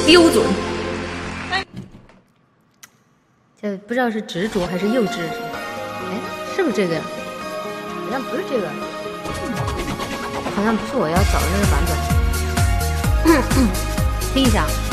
标准。这不知道是执着还是幼稚？哎，是不是这个呀？好像不是这个，好像不是我要找的那个版本。听一下。